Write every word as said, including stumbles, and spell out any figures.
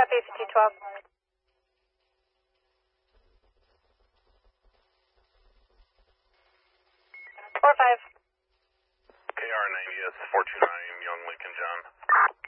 Copy, fifteen twelve. Four five. K R ninety S four two nine, Young Lincoln John.